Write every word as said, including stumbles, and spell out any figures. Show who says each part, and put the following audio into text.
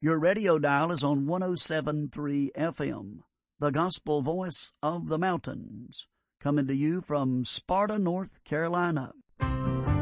Speaker 1: Your radio dial is on one oh seven point three F M, the gospel voice of the mountains, coming to you from Sparta, North Carolina.